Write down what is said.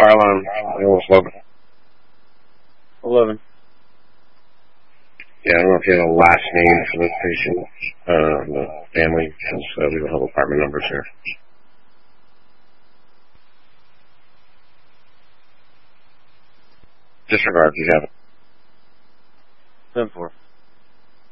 fire alarm. I almost love it. 11. Yeah, I don't know if you have a last name for the patient, the family, since we don't have apartment numbers here. Disregard if you have it. 10-4.